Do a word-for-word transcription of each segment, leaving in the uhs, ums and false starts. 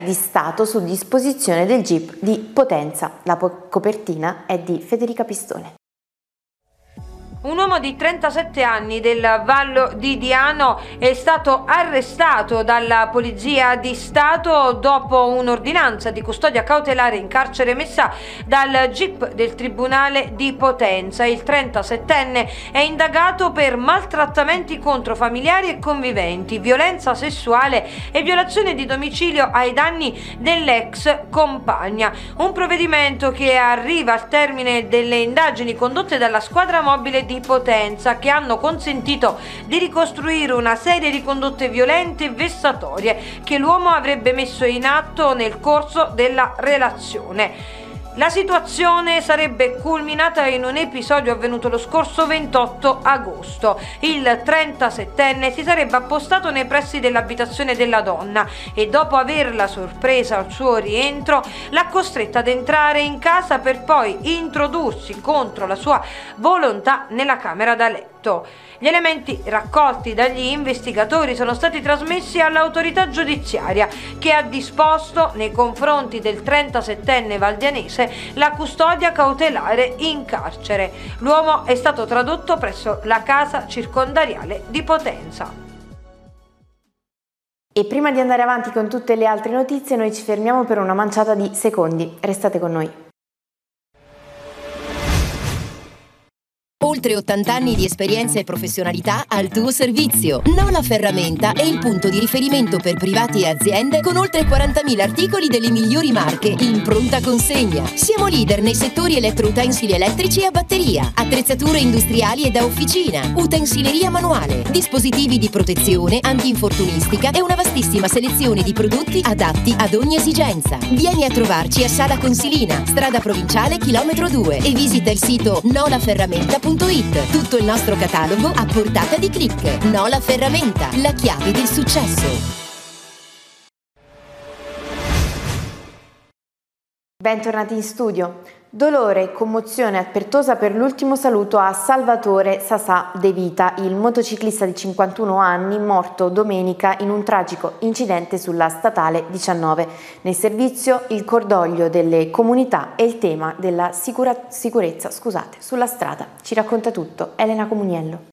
di Stato su disposizione del G I P di Potenza. La copertina è di Federica Pistone. Un uomo di trentasette anni del Vallo di Diano è stato arrestato dalla Polizia di Stato dopo un'ordinanza di custodia cautelare in carcere emessa dal G I P del Tribunale di Potenza. Il trentasettenne è indagato per maltrattamenti contro familiari e conviventi, violenza sessuale e violazione di domicilio ai danni dell'ex compagna. Un provvedimento che arriva al termine delle indagini condotte dalla squadra mobile di di Potenza, che hanno consentito di ricostruire una serie di condotte violente e vessatorie che l'uomo avrebbe messo in atto nel corso della relazione. La situazione sarebbe culminata in un episodio avvenuto lo scorso ventotto agosto. Il trentasettenne si sarebbe appostato nei pressi dell'abitazione della donna e, dopo averla sorpresa al suo rientro, l'ha costretta ad entrare in casa per poi introdursi contro la sua volontà nella camera da letto. Gli elementi raccolti dagli investigatori sono stati trasmessi all'autorità giudiziaria, che ha disposto nei confronti del trentasettenne valdianese la custodia cautelare in carcere. L'uomo è stato tradotto presso la casa circondariale di Potenza. E prima di andare avanti con tutte le altre notizie, noi ci fermiamo per una manciata di secondi. Restate con noi. Oltre ottanta anni di esperienza e professionalità al tuo servizio. Nola Ferramenta è il punto di riferimento per privati e aziende con oltre quarantamila articoli delle migliori marche in pronta consegna. Siamo leader nei settori elettroutensili elettrici e a batteria, attrezzature industriali e da officina, utensileria manuale, dispositivi di protezione, antinfortunistica e una vastissima selezione di prodotti adatti ad ogni esigenza. Vieni a trovarci a Sala Consilina, strada provinciale chilometro due, e visita il sito nola ferramenta punto it. Tutto il nostro catalogo a portata di click. Nola Ferramenta, la chiave del successo. Bentornati in studio. Dolore e commozione a Pertosa per l'ultimo saluto a Salvatore Sasà De Vita, il motociclista di cinquantuno anni morto domenica in un tragico incidente sulla statale diciannove. Nel servizio il cordoglio delle comunità e il tema della sicura, sicurezza scusate, sulla strada. Ci racconta tutto Elena Comuniello.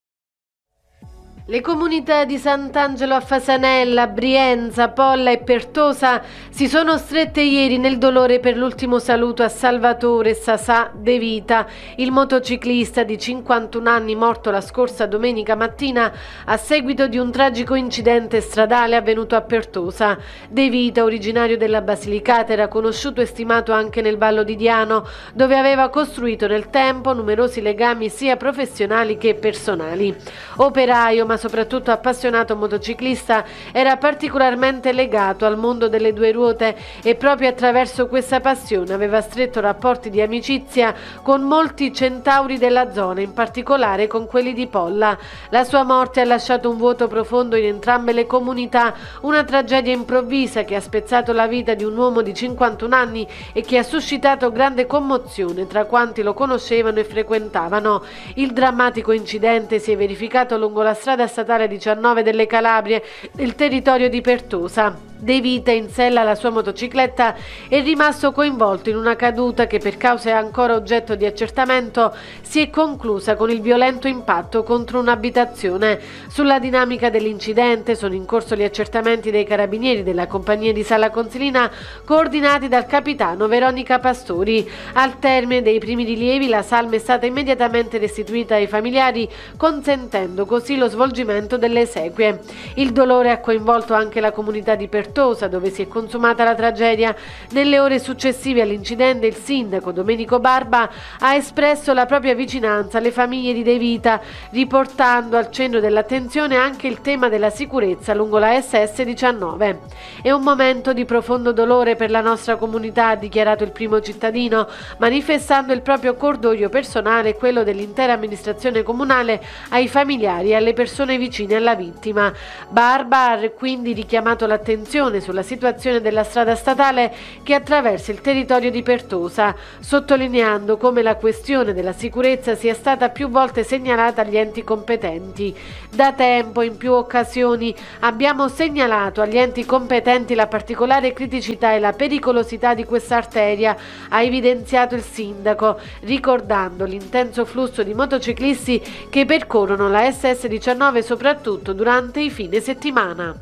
Le comunità di Sant'Angelo a Fasanella, Brienza, Polla e Pertosa si sono strette ieri nel dolore per l'ultimo saluto a Salvatore Sasà De Vita, il motociclista di cinquantuno anni morto la scorsa domenica mattina a seguito di un tragico incidente stradale avvenuto a Pertosa. De Vita, originario della Basilicata, era conosciuto e stimato anche nel Vallo di Diano, dove aveva costruito nel tempo numerosi legami sia professionali che personali. Operaio, ma soprattutto appassionato motociclista, era particolarmente legato al mondo delle due ruote e proprio attraverso questa passione aveva stretto rapporti di amicizia con molti centauri della zona, in particolare con quelli di Polla. La sua morte ha lasciato un vuoto profondo in entrambe le comunità, una tragedia improvvisa che ha spezzato la vita di un uomo di cinquantuno anni e che ha suscitato grande commozione tra quanti lo conoscevano e frequentavano. Il drammatico incidente si è verificato lungo la strada statale diciannove delle Calabrie, nel territorio di Pertosa. De Vita, in sella alla sua motocicletta, è rimasto coinvolto in una caduta che, per cause ancora oggetto di accertamento, si è conclusa con il violento impatto contro un'abitazione. Sulla dinamica dell'incidente sono in corso gli accertamenti dei carabinieri della compagnia di Sala Consilina, coordinati dal capitano Veronica Pastori. Al termine dei primi rilievi, la salma è stata immediatamente restituita ai familiari, consentendo così lo svolgimento delle esequie. Il dolore ha coinvolto anche la comunità di Pertosa, dove si è consumata la tragedia. Nelle ore successive all'incidente, il sindaco Domenico Barba ha espresso la propria vicinanza alle famiglie di De Vita, riportando al centro dell'attenzione anche il tema della sicurezza lungo la S S diciannove. È un momento di profondo dolore per la nostra comunità, ha dichiarato il primo cittadino, manifestando il proprio cordoglio personale e quello dell'intera amministrazione comunale ai familiari e alle persone vicine alla vittima. Barba ha quindi richiamato l'attenzione informazione sulla situazione della strada statale che attraversa il territorio di Pertosa, sottolineando come la questione della sicurezza sia stata più volte segnalata agli enti competenti. Da tempo, in più occasioni, abbiamo segnalato agli enti competenti la particolare criticità e la pericolosità di questa arteria, ha evidenziato il sindaco, ricordando l'intenso flusso di motociclisti che percorrono la S S diciannove soprattutto durante i fine settimana.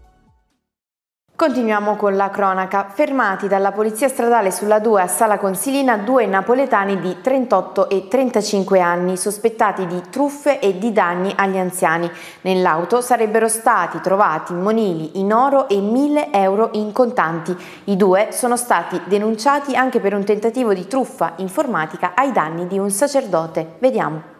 Continuiamo con la cronaca. Fermati dalla polizia stradale sulla due a Sala Consilina due napoletani di trentotto e trentacinque anni sospettati di truffe e di danni agli anziani. Nell'auto sarebbero stati trovati monili in oro e mille euro in contanti. I due sono stati denunciati anche per un tentativo di truffa informatica ai danni di un sacerdote. Vediamo.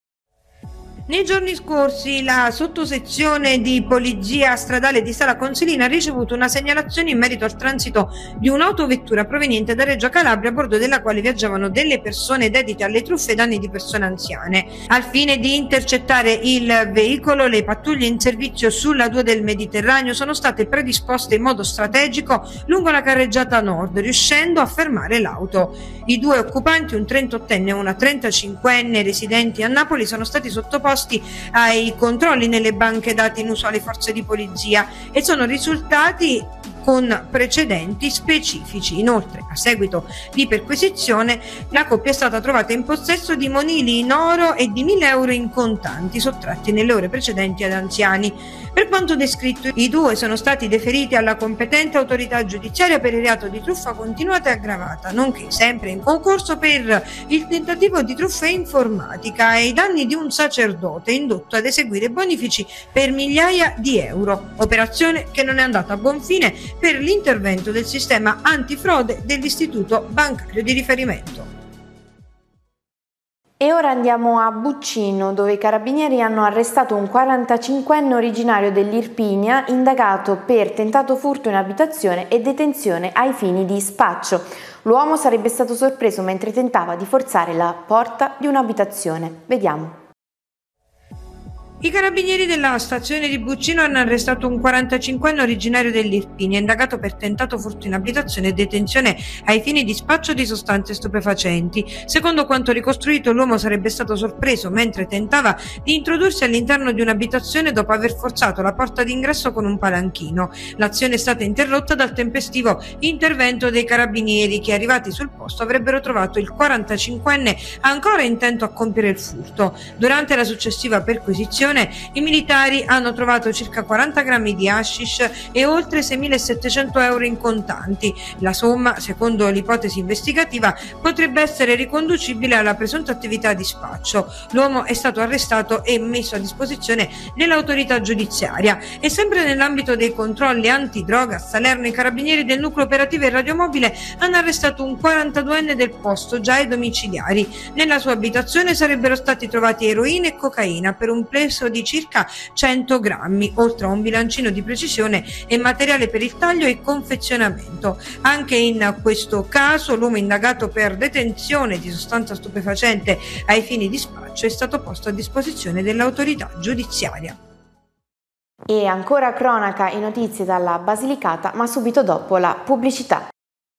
Nei giorni scorsi la sottosezione di polizia stradale di Sala Consilina ha ricevuto una segnalazione in merito al transito di un'autovettura proveniente da Reggio Calabria a bordo della quale viaggiavano delle persone dedite alle truffe e danni di persone anziane. Al fine di intercettare il veicolo, le pattuglie in servizio sulla due del Mediterraneo sono state predisposte in modo strategico lungo la carreggiata nord, riuscendo a fermare l'auto. I due occupanti, un trentottenne e una trentacinquenne residenti a Napoli, sono stati sottoposti ai controlli nelle banche dati in uso alle forze di polizia e sono risultati con precedenti specifici. Inoltre, a seguito di perquisizione, la coppia è stata trovata in possesso di monili in oro e di mille euro in contanti sottratti nelle ore precedenti ad anziani. Per quanto descritto, i due sono stati deferiti alla competente autorità giudiziaria per il reato di truffa continuata e aggravata, nonché sempre in concorso per il tentativo di truffa informatica ai danni di un sacerdote indotto ad eseguire bonifici per migliaia di euro, operazione che non è andata a buon fine per l'intervento del sistema antifrode dell'istituto bancario di riferimento. E ora andiamo a Buccino, dove i carabinieri hanno arrestato un quarantacinquenne originario dell'Irpinia indagato per tentato furto in abitazione e detenzione ai fini di spaccio. L'uomo sarebbe stato sorpreso mentre tentava di forzare la porta di un'abitazione. Vediamo. I carabinieri della stazione di Buccino hanno arrestato un quarantacinquenne originario dell'Irpinia, indagato per tentato furto in abitazione e detenzione ai fini di spaccio di sostanze stupefacenti. Secondo quanto ricostruito, l'uomo sarebbe stato sorpreso mentre tentava di introdursi all'interno di un'abitazione dopo aver forzato la porta d'ingresso con un palanchino. L'azione è stata interrotta dal tempestivo intervento dei carabinieri che, arrivati sul posto, avrebbero trovato il quarantacinquenne ancora intento a compiere il furto. Durante la successiva perquisizione, i militari hanno trovato circa quaranta grammi di hashish e oltre seimilasettecento euro in contanti. La somma, secondo l'ipotesi investigativa, potrebbe essere riconducibile alla presunta attività di spaccio. L'uomo è stato arrestato e messo a disposizione dell'autorità giudiziaria. E sempre nell'ambito dei controlli antidroga a Salerno, i carabinieri del nucleo operativo e radiomobile hanno arrestato un quarantaduenne del posto, già ai domiciliari. Nella sua abitazione sarebbero stati trovati eroina e cocaina per un plesso di circa cento grammi, oltre a un bilancino di precisione e materiale per il taglio e confezionamento. Anche in questo caso l'uomo indagato per detenzione di sostanza stupefacente ai fini di spaccio è stato posto a disposizione dell'autorità giudiziaria. E ancora cronaca e notizie dalla Basilicata, ma subito dopo la pubblicità.